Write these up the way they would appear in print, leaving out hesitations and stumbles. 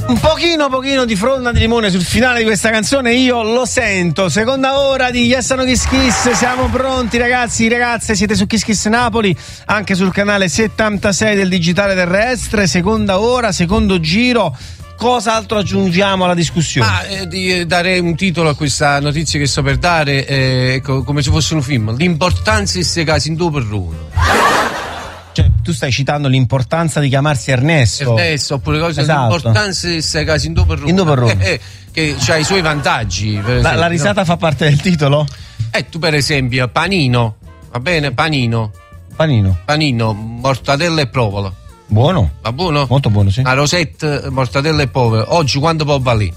Un pochino di fronda di limone sul finale di questa canzone, io lo sento. Seconda ora di Yes No Kiss Kiss, siamo pronti ragazzi, ragazze, siete su Kiss Kiss Napoli, anche sul canale 76 del digitale terrestre. Seconda ora, secondo giro. Cosa altro aggiungiamo alla discussione? Di dare un titolo a questa notizia che sto per dare, come se fosse un film. L'importanza di queste case in due per uno. Cioè, tu stai citando l'importanza di chiamarsi Ernesto. Oppure cose, esatto. L'importanza di queste case in due per uno. In due per uno. Che ha i suoi vantaggi. La risata fa parte del titolo? Tu per esempio, panino, va bene? Panino, mortadella e provola. Buono. Va buono? Molto buono, sì. A rosette, mortadella e provola. Oggi quanto può valere?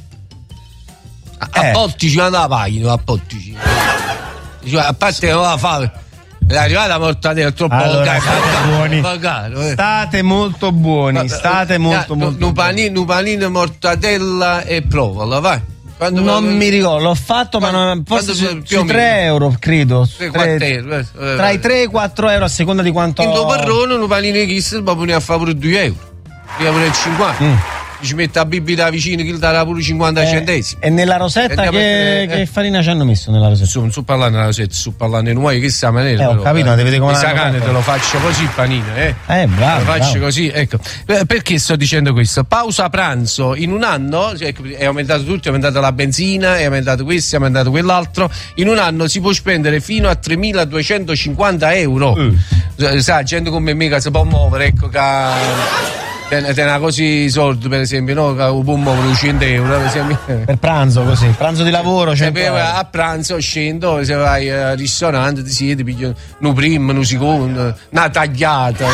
A Pottici quando la paghi, a Pottici. A parte non la fa. È arrivata la mortadella, è troppo buoni. State molto buoni, un panino, mortadella e provola, vai. Non mi ricordo, l'ho fatto, ma forse sui 3 euro, credo. 3, tra i 3 e i 4 euro a seconda di quanto. In due parrone, un panino di kiss, ma ne fa pure 2 euro. Prima pure 50. Ci mette a bibita vicino che gli darà pure 50 centesimi. E nella rosetta che farina ci hanno messo nella rosetta? Non sto parlando della rosetta, sto parlando di noi, che sa maniera. Ho capito, ma deve come cane te lo faccio così il panino, bravo. Lo faccio così, ecco. Perché sto dicendo questo? Pausa pranzo in un anno, è aumentato tutto, è aumentata la benzina, è aumentato questo, è aumentato quell'altro. In un anno si può spendere fino a 3.250 euro. Sai, gente come me che si può muovere, ecco che Tena così soldi, per esempio, no? Può muovere 100 euro per pranzo, così, pranzo di lavoro. A pranzo scendo, se vai al ristorante, ti siedi, pigli un primo, un secondo, una tagliata.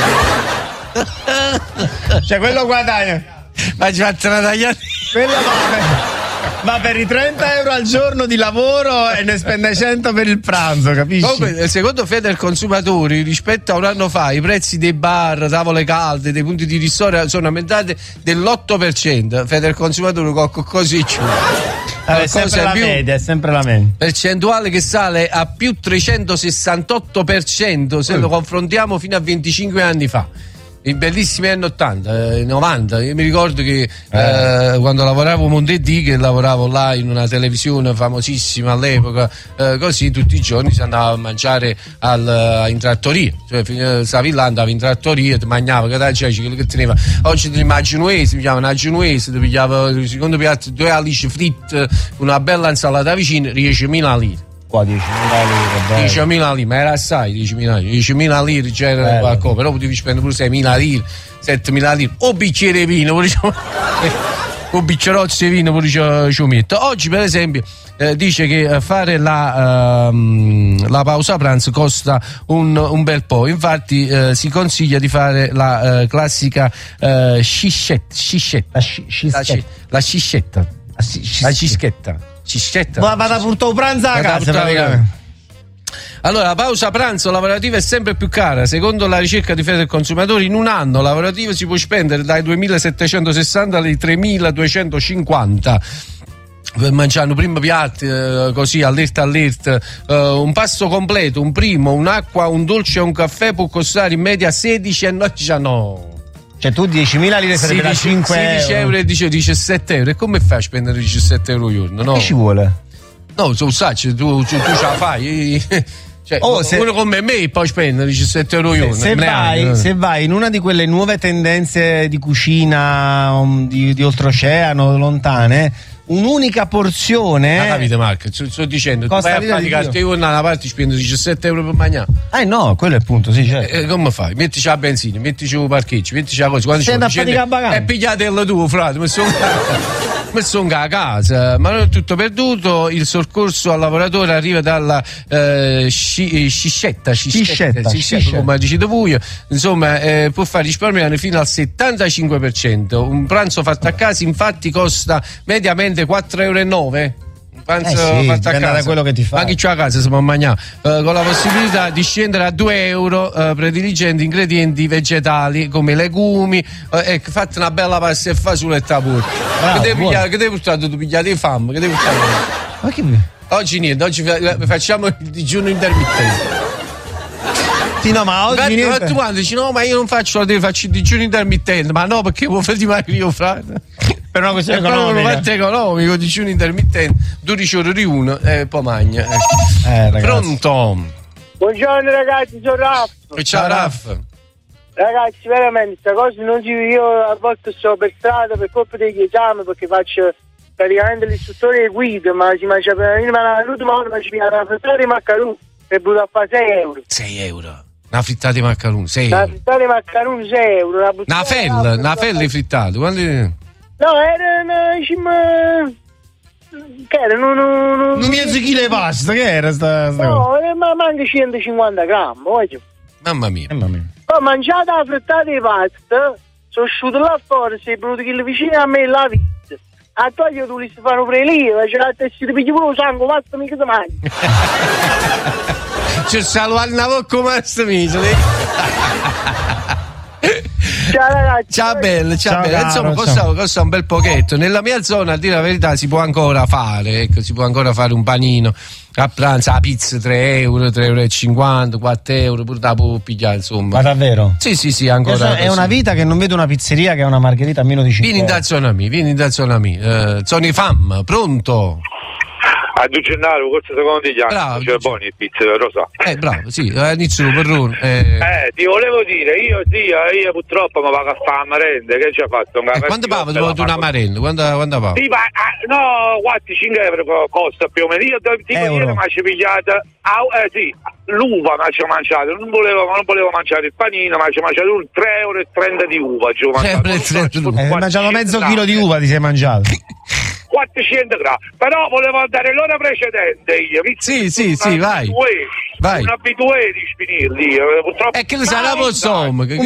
Cioè quello guadagna. Ma ci faccio una tagliata. Quello va per i 30 euro al giorno di lavoro e ne spende 100 per il pranzo, capisci? Comunque, secondo Federconsumatori, rispetto a un anno fa, i prezzi dei bar, tavole calde, dei punti di ristoro sono aumentati dell'8%. Federconsumatori così è sempre la media. Percentuale che sale a più 368% se lo confrontiamo fino a 25 anni fa. I bellissimi anni 80, 90. Io mi ricordo che quando lavoravo a Montedì, che lavoravo là in una televisione famosissima all'epoca, così tutti i giorni si andava a mangiare in trattoria. Cioè, stavi là, andavi in trattoria, ti mangiava che teneva. Oggi ti immagino genuese, mi chiamano a genuese, ti pigliava il secondo piatto 2 alici fritte, una bella insalata vicino, 10.000 lire. Qua 10.000 lire, 10.000 lire, ma era assai 10.000 lire c'era qualcosa, però potevi spendere pure 6.000 lire, 7.000 lire, o bicchiere di vino, o biccerozzi di vino pure ci metto. Oggi per esempio dice che fare la pausa pranzo costa un bel po', infatti si consiglia di fare la classica cischetta. Ma vada pure il pranzo a casa praticamente. Allora, la pausa pranzo lavorativa è sempre più cara. Secondo la ricerca di Federconsumatori, in un anno lavorativo si può spendere dai 2.760 ai 3.250 per mangiare un primo piatto, così allerta, un pasto completo, un primo, un'acqua, un dolce e un caffè può costare in media 16,19. Cioè tu 10.000 lire sarebbe da 5 16 euro e 17 euro. E come fai a spendere 17 euro al giorno? No. Che ci vuole? No, tu sai, tu ce la fai. Cioè, uno come me può spendere 17 euro al giorno. Se vai in una di quelle nuove tendenze di cucina di oltreoceano, lontane, un'unica porzione. Ma capite, Marco? Sto dicendo, tu vai a faticare, te da una parte spendi 17 euro per mangiare. No, quello è il punto, sì, certo. Come fai? Mettici la benzina, mettici il parcheggio, mettici la cosa. Quando stai a faticare a pagare. E pigliatelo tu, frate, mi sono a casa. Ma non è tutto perduto. Il soccorso al lavoratore arriva dalla sciscetta, come dicete voi. Insomma, può far risparmiare fino al 75%. Un pranzo fatto a casa, infatti, costa mediamente 4,9 euro. Un pranzo fatto a casa, da quello che ti fa. Anche a casa si può mangiare, con la possibilità di scendere a 2 euro, prediligendo ingredienti vegetali come legumi. Fate una bella pasta e fasuletta pure. Che devi portare? Tu pigliate fame? Che devi portare? Ma che... Oggi niente, oggi facciamo il digiuno intermittente. Sì, no, ma oggi niente. Ma tu quando dici no, ma io non faccio il digiuno intermittente, ma no, perché vuoi fare di Mario, frate? Per una questione proprio economica. una parte economico, dici un intermittente, 12 ore di uno e poi magna. Pronto? Buongiorno ragazzi, sono Raff. Ciao Raff. Ragazzi, veramente, questa cosa non si... Io a volte sto per strada per colpa degli esami, perché faccio praticamente l'istruttore di guida, ma si mangia l'ultima volta mi ci piace una frittata di maccheroni per buttare a fare 6 euro. 6 euro. Una frittata di maccheroni, 6 Una euro. frittata di maccheroni 6 euro. Una fella frittata. Quanti... No, era che era? Un mezzo chilo di pasta, che era sta No, ma manca 150 grammi, voglio. Mamma mia. Ho mangiato la frittata di pasta, sono uscito là fuori, sei venuto che vicino a me la vita. A togliere tu li si fanno prelievo, c'è la testa di pigli pure sangue, basta mica ti mangi. C'è salvato una bocca massa miso. Ciao ragazzi. Ciao bella, ciao bella. Caro, Insomma, costa un bel pochetto. Nella mia zona, a dire la verità, si può ancora fare. Ecco, si può ancora fare un panino a pranzo, la pizza 3 euro, 3,50 euro, 4 euro, pure da può pigliare, insomma. Ma davvero? Sì, ancora. È una vita che non vedo una pizzeria che ha una margherita a meno di 5 Vieni in da zona mia. Zona fam, pronto? A 2 gennaio, questo secondo gli anni, c'è buoni il pizza, lo so. Bravo, sì, inizio perrone. Ti volevo dire, io purtroppo mi pago a fare la merenda, che ci ha fatto? Quando pago dopo una merenda? Quando pago? Sì, ma no, 4-5 euro costa più o meno. Io tipo ieri mi ci pigliata, l'uva mi ci ho mangiato, non volevo mangiare il panino, ma ci ho mangiato 3,30 euro di uva. Hai mangiato mezzo chilo di uva, ti sei mangiato. 400 grammi, però volevo andare l'ora precedente io. Sì, vai. Un abitué di finirli, purtroppo. È che lo sarà insomma, che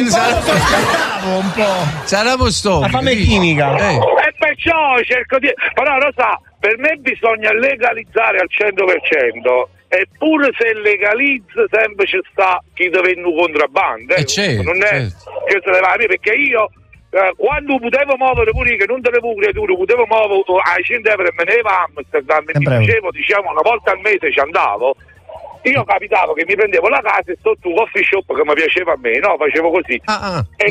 un po'. Sarà la fame chimica. E perciò cerco di... Però lo sa, per me bisogna legalizzare al 100%. Eppure se legalizza sempre ci sta chi deve in contrabbando. Non è certo perché io quando potevo muovere pure che non tenevo creature, potevo muovere a 100 euro e me ne va a Amsterdam, diciamo una volta al mese ci andavo. Io capitavo che mi prendevo la casa e sotto un coffee shop che mi piaceva a me, no? Facevo così. E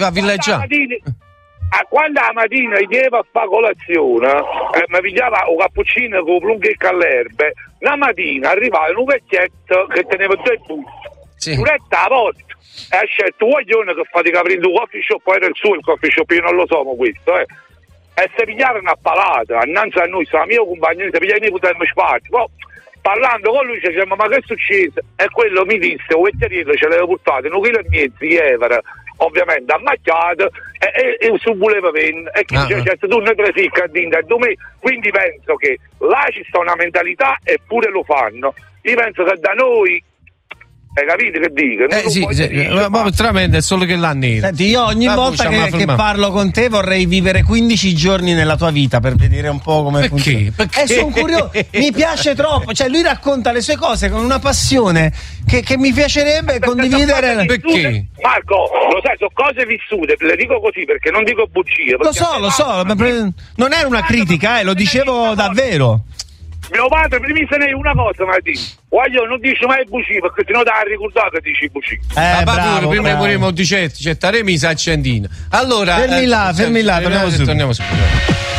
quando la mattina io a fare colazione, mi pigliava un cappuccino con plunghe all'erbe, la mattina arrivava un vecchietto che teneva 2 busti, un'etta a volta, e ha scelto un guaglione che fatica aprendo un coffee shop, era il suo il coffee shop, io non lo so questo, e si pigliava una palata, annanzi a noi, stava mio compagno, si pigliava i potremmo spazio. Parlando con lui diceva ma che è successo? E quello mi disse, un vetteriere ce l'aveva portato 1,5 kg di evera, ovviamente ammacchiato, e su voleva venire, e che dice tu ne presi quindi penso che là ci sta una mentalità eppure lo fanno. Io penso che da noi, hai capito che dico? Ma veramente è solo che l'ha nera. Senti, io ogni volta che parlo con te vorrei vivere 15 giorni nella tua vita per vedere un po' come funziona. Perché? Sono curioso, mi piace troppo, cioè lui racconta le sue cose con una passione che mi piacerebbe condividere. Perché? Marco, lo sai, sono cose vissute, le dico così perché non dico bugie. Lo so, non era una critica, lo dicevo davvero. Mio padre prima se ne è una cosa, ma voglio non dici mai bugie perché sennò da ricordare che dici bugie. Prima vorremmo dire c'è taremi sa accendina. Allora fermi là, torniamo subito.